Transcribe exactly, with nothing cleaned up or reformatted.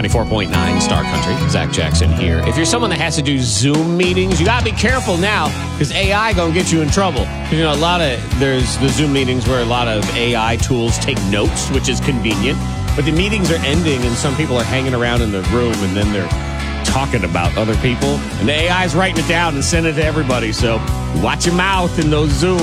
ninety-four point nine Star Country. Zach Jackson here. If you're someone that has to do Zoom meetings, you got to be careful now because A I going to get you in trouble. You know, a lot of, there's the Zoom meetings where a lot of A I tools take notes, which is convenient. But the meetings are ending and some people are hanging around in the room and then they're talking about other people. And the A I's writing it down and sending it to everybody. So watch your mouth in those Zooms.